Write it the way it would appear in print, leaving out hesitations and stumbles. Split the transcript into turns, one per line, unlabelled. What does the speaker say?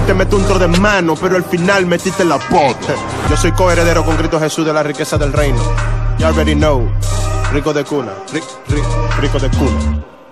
te meto un tro de mano, pero al final metiste la pota. Yo soy coheredero con Cristo Jesús de la riqueza del reino. You already know. Rico de cuna, rico de cuna.